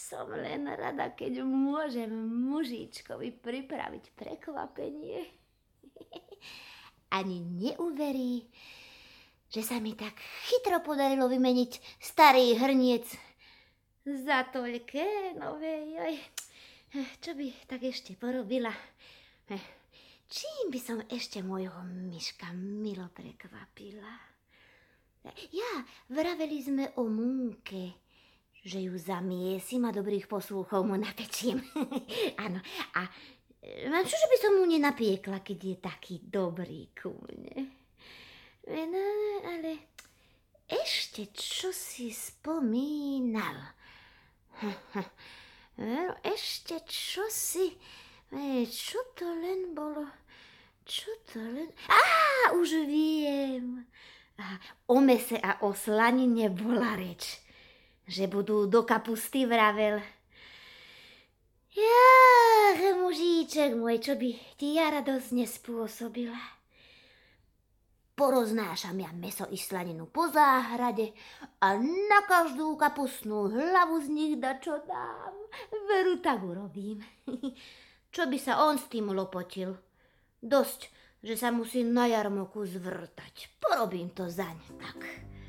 som len rada, keď môžem mužičkovi pripraviť prekvapenie. Ani neuverí, že sa mi tak chytro podarilo vymeniť starý hrniec za toľké nové. Čo by tak ešte porobila? Čím by som ešte môjho myška milo prekvapila? Vraveli sme o múke, že ju zamiesim a dobrých poslúchov mu napečím. Áno, a čože by som mu nenapiekla, keď je taký dobrý ku mne? No, ale ešte čo si spomínal? Ešte čo si... Čo to len bolo? Už viem. O mese a o slanine bola reč, že budú do kapusty, vravel. Mužíček môj, čo by ti ja radosť nespôsobila. Poroznášam ja meso i slaninu po záhrade a na každú kapustnú hlavu z nich dačo dám. Veru, tak urobím. Čo by sa on s tým lopotil? Dosť, že sa musí na jarmoku zvrtať. Porobím to zaň, tak.